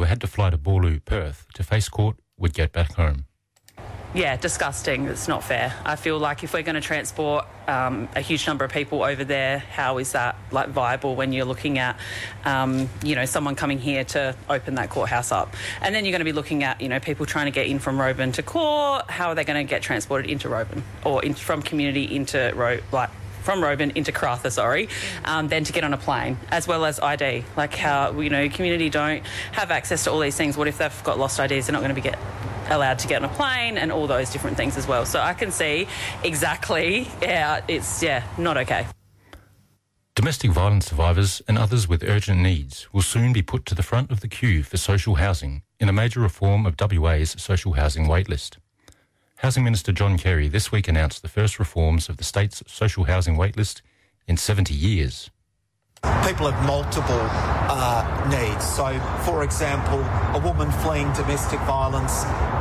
had to fly to Boorloo, Perth, to face court would get back home. Yeah, disgusting. It's not fair. I feel like if we're going to transport a huge number of people over there, how is that viable when you're looking at, someone coming here to open that courthouse up? And then you're going to be looking at, people trying to get in from Roebourne to court. How are they going to get transported into Roebourne or from community into from Roebourne into Karratha, then to get on a plane, as well as ID. How, community don't have access to all these things. What if they've got lost IDs? They're not going to be allowed to get on a plane and all those different things as well. So I can see exactly, it's not okay. Domestic violence survivors and others with urgent needs will soon be put to the front of the queue for social housing in a major reform of WA's social housing waitlist. Housing Minister John Kerry this week announced the first reforms of the state's social housing waitlist in 70 years. People have multiple needs. So, for example, a woman fleeing domestic violence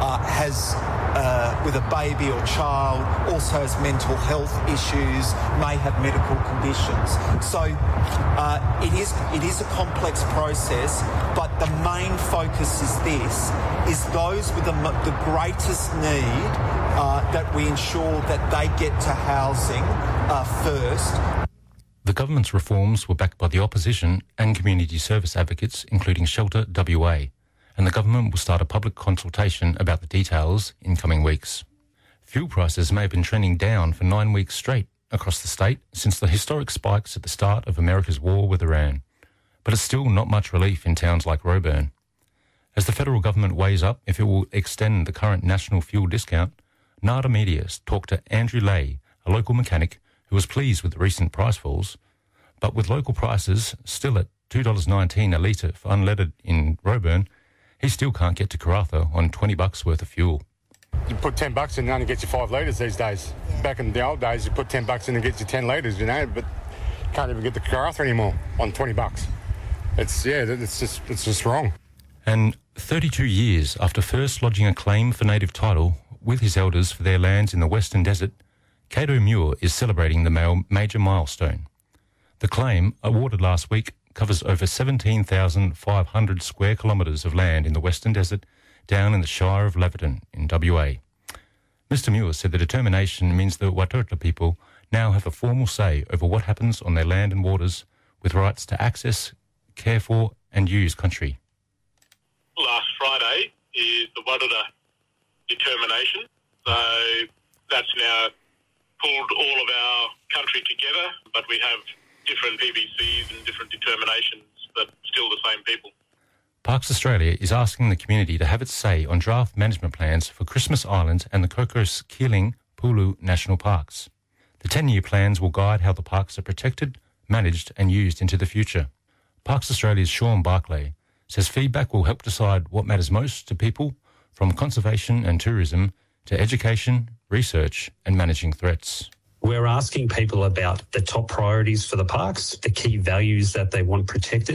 with a baby or child, also has mental health issues, may have medical conditions. So it is a complex process, but the main focus is those with the greatest need that we ensure that they get to housing first. The government's reforms were backed by the opposition and community service advocates, including Shelter WA, and the government will start a public consultation about the details in coming weeks. Fuel prices may have been trending down for 9 weeks straight across the state since the historic spikes at the start of America's war with Iran, but it's still not much relief in towns like Roebourne. As the federal government weighs up if it will extend the current national fuel discount, Nada Media talked to Andrew Lay, a local mechanic who was pleased with the recent price falls, but with local prices still at $2.19 a litre for unleaded in Roebourne, he still can't get to Karratha on $20 worth of fuel. You put $10 in and only gets you 5 litres these days. Yeah. Back in the old days, you put $10 in and gets you 10 litres, but you can't even get to Karratha anymore on $20. It's just wrong. And 32 years after first lodging a claim for native title with his elders for their lands in the Western Desert, Cato Muir is celebrating the major milestone. The claim, awarded last week, covers over 17,500 square kilometres of land in the Western Desert down in the Shire of Laverton in WA. Mr Muir said the determination means the Waitara people now have a formal say over what happens on their land and waters, with rights to access, care for and use country. Last Friday is the Waitara determination, so that's now pulled all of our country together, but we have different PBCs and different determinations, but still the same people. Parks Australia is asking the community to have its say on draft management plans for Christmas Island and the Cocos Keeling Pulu National Parks. The 10-year plans will guide how the parks are protected, managed and used into the future. Parks Australia's Sean Barclay says feedback will help decide what matters most to people, from conservation and tourism to education, research and managing threats. We're asking people about the top priorities for the parks, the key values that they want protected.